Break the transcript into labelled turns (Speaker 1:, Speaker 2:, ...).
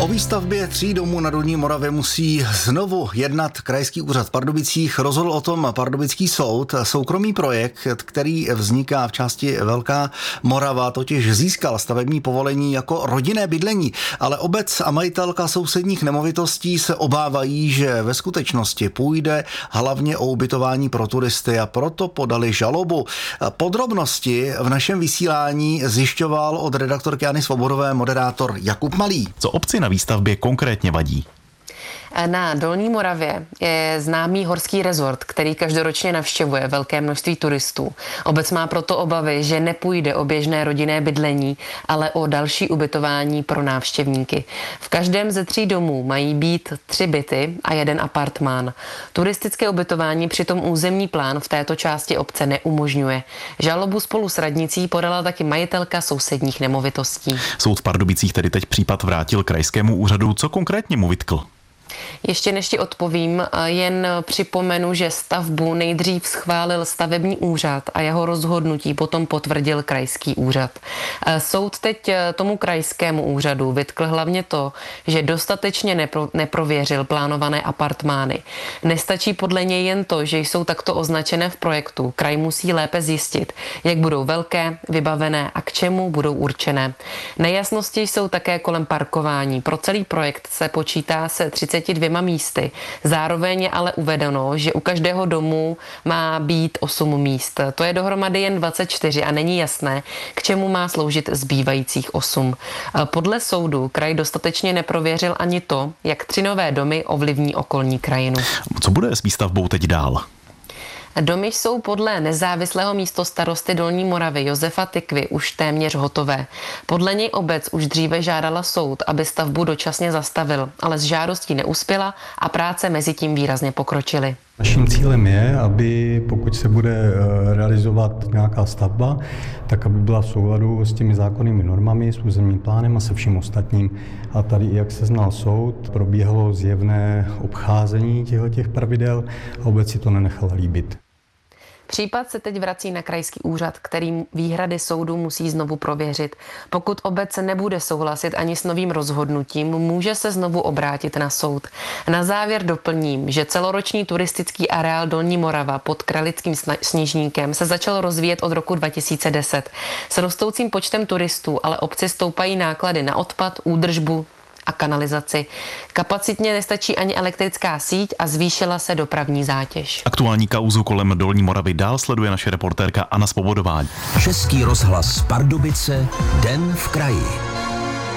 Speaker 1: O výstavbě 3 domů na Dolní Moravě musí znovu jednat Krajský úřad v Pardubicích. Rozhodl o tom Pardubický soud. Soukromý projekt, který vzniká v části Velká Morava, totiž získal stavební povolení jako rodinné bydlení, ale obec a majitelka sousedních nemovitostí se obávají, že ve skutečnosti půjde hlavně o ubytování pro turisty a proto podali žalobu. Podrobnosti v našem vysílání zjišťoval od redaktorky Anny Svobodové moderátor Jakub Malý.
Speaker 2: Co obci na výstavbě konkrétně vadí?
Speaker 3: Na Dolní Moravě je známý horský rezort, který každoročně navštěvuje velké množství turistů. Obec má proto obavy, že nepůjde o běžné rodinné bydlení, ale o další ubytování pro návštěvníky. V každém ze 3 domů mají být 3 byty a 1 apartmán. Turistické ubytování přitom územní plán v této části obce neumožňuje. Žalobu spolu s radnicí podala taky majitelka sousedních nemovitostí.
Speaker 2: Soud v Pardubicích tedy teď případ vrátil krajskému úřadu. Co konkrétně mu vytkl?
Speaker 3: Ještě než ti odpovím, jen připomenu, že stavbu nejdřív schválil stavební úřad a jeho rozhodnutí potom potvrdil krajský úřad. Soud teď tomu krajskému úřadu vytkl hlavně to, že dostatečně neprověřil plánované apartmány. Nestačí podle něj jen to, že jsou takto označené v projektu. Kraj musí lépe zjistit, jak budou velké, vybavené a k čemu budou určené. Nejasnosti jsou také kolem parkování. Pro celý projekt se počítá se 32 místy. Zároveň je ale uvedeno, že u každého domu má být 8 míst. To je dohromady jen 24 a není jasné, k čemu má sloužit zbývajících 8. Podle soudu kraj dostatečně neprověřil ani to, jak 3 nové domy ovlivní okolní krajinu.
Speaker 2: Co bude s výstavbou teď dál?
Speaker 3: Domy jsou podle nezávislého místostarosty Dolní Moravy Josefa Tykvy už téměř hotové. Podle něj obec už dříve žádala soud, aby stavbu dočasně zastavil, ale s žádostí neuspěla a práce mezi tím výrazně pokročily.
Speaker 4: Naším cílem je, aby pokud se bude realizovat nějaká stavba, tak aby byla v souladu s těmi zákonnými normami, s územním plánem a se vším ostatním. A tady, jak se znal soud, probíhalo zjevné obcházení těchto pravidel a obec si to nenechala líbit.
Speaker 3: Případ se teď vrací na krajský úřad, který výhrady soudu musí znovu prověřit. Pokud obec nebude souhlasit ani s novým rozhodnutím, může se znovu obrátit na soud. Na závěr doplním, že celoroční turistický areál Dolní Morava pod Kralickým Sněžníkem se začal rozvíjet od roku 2010. S rostoucím počtem turistů ale obci stoupají náklady na odpad, údržbu a kanalizaci. Kapacitně nestačí ani elektrická síť a zvýšila se dopravní zátěž.
Speaker 2: Aktuální kauzu kolem Dolní Moravy dál sleduje naše reportérka Anna Svobodová.
Speaker 5: Český rozhlas Pardubice, Den v kraji.